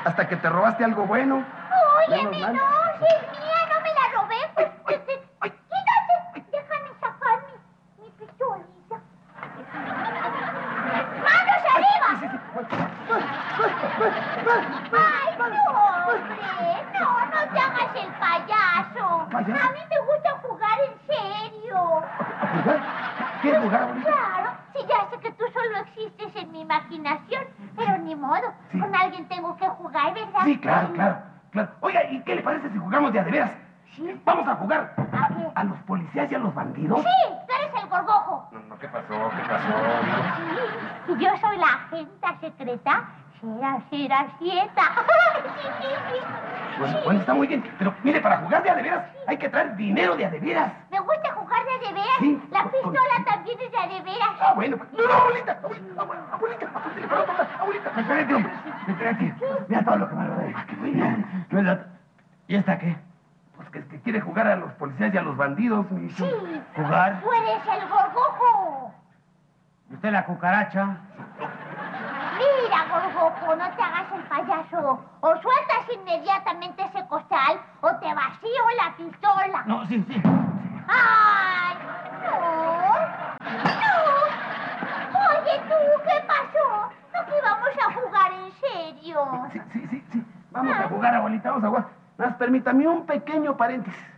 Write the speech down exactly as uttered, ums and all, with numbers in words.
hasta que te robaste algo bueno. Óyeme, no, si es mía, no me la robé. Pues, que te... Quítate, déjame sacar mi, mi pistolita. ¡Manos arriba! Sí, sí, sí. ¡Ay, no, hombre! No, no te hagas el payaso. ¿Payaso? A mí me gusta jugar en serio. ¿A jugar? ¿Quieres jugar, abuelita? Claro, sí, ya sé que tú solo existes en mi imaginación, pero ni modo. Sí. Con alguien tengo que jugar, ¿verdad? Sí, claro, claro, claro. Oiga, ¿y qué le parece si jugamos de a de veras? Sí. Vamos a jugar ¿A qué? a los policías y a los bandidos. Sí, tú eres el gorgojo. No, no, ¿qué pasó? ¿Qué pasó? Sí, y yo soy la agente secreta. Será, será, sieta. Sí, sí, sí. Bueno, bueno, está muy bien. Pero mire, para jugar de a de veras hay que traer dinero de a de veras. Me gusta jugar de a de veras. Sí. La Con- pistola también es de a de veras. Ah, bueno. pues- No, no, abuelita. Abuelita, abuelita, abuelita. Abuelita, abuelita. Me trae aquí. Me trae aquí. Mira todo lo que me lo doy. Qué bien. ¿Verdad? ¿Y esta qué? Pues que, que quiere jugar a los policías y a los bandidos, mi hijo. Sí. ¿Jugar? Tú eres el gorgojo. ¿Y usted la cucaracha? Mira, gorgojo, no te hagas el payaso. O sueltas inmediatamente ese costal o te vacío la pistola. No, sí, sí. ¡Ay! ¡No! ¡No! Oye, tú, ¿qué pasó? ¿No que íbamos a jugar en serio? Sí, sí, sí, sí. Vamos a jugar, abuelita, vamos a jugar. Más permítame un pequeño paréntesis.